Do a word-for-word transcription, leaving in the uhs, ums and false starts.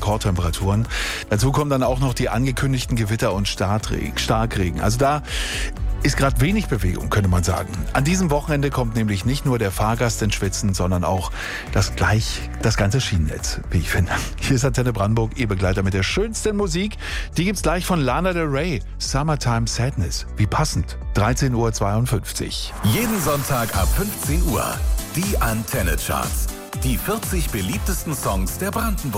Rekordtemperaturen. Dazu kommen dann auch noch die angekündigten Gewitter und Starkregen. Starkregen. Also da ist gerade wenig Bewegung, könnte man sagen. An diesem Wochenende kommt nämlich nicht nur der Fahrgast ins Schwitzen, sondern auch das gleich das ganze Schienennetz, wie ich finde. Hier ist Antenne Brandenburg, Ihr Begleiter mit der schönsten Musik. Die gibt's gleich von Lana Del Rey. Summertime Sadness. Wie passend. dreizehn Uhr zweiundfünfzig. Jeden Sonntag ab fünfzehn Uhr. Die Antenne Charts. Die vierzig beliebtesten Songs der Brandenburg.